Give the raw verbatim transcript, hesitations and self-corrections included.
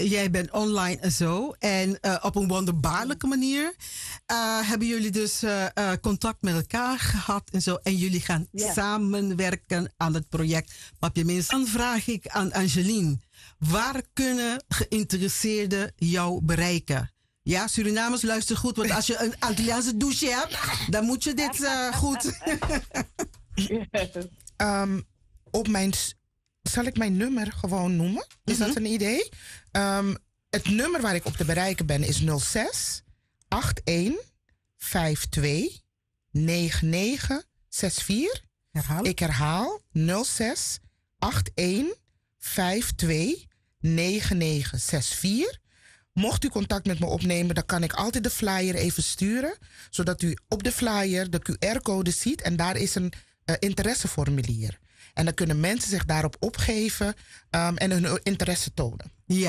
jij bent online en zo. En uh, op een wonderbaarlijke manier uh, hebben jullie dus uh, uh, contact met elkaar gehad en zo. En jullie gaan Ja. samenwerken aan het project Papje Mens. Dan vraag ik aan Angeline, waar kunnen geïnteresseerden jou bereiken? Ja, Surinamers, luister goed, want als je een Antilliaanse douche hebt, dan moet je dit uh, goed. um, op mijn, zal ik mijn nummer gewoon noemen? Is Mm-hmm. dat een idee? Um, het nummer waar ik op te bereiken ben is nul zes acht een vijf twee negen negen zes vier. Herhaal. Ik herhaal nul zes acht een vijf twee negen negen zes vier. Mocht u contact met me opnemen, dan kan ik altijd de flyer even sturen. Zodat u op de flyer de Q R-code ziet en daar is een uh, interesseformulier. En dan kunnen mensen zich daarop opgeven um, en hun interesse tonen. Ja,